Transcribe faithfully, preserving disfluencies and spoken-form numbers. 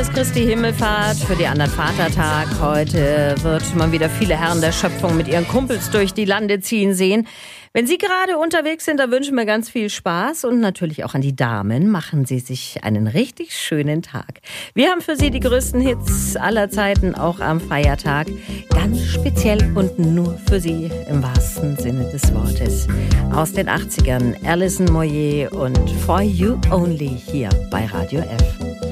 ist Christi Himmelfahrt, für die anderen Vatertag. Heute wird man wieder viele Herren der Schöpfung mit ihren Kumpels durch die Lande ziehen sehen. Wenn Sie gerade unterwegs sind, da wünschen wir ganz viel Spaß und natürlich auch an die Damen. Machen Sie sich einen richtig schönen Tag. Wir haben für Sie die größten Hits aller Zeiten, auch am Feiertag. Ganz speziell und nur für Sie im wahrsten Sinne des Wortes. Aus den achtzigern, Alison Moyet und For You Only hier bei Radio F.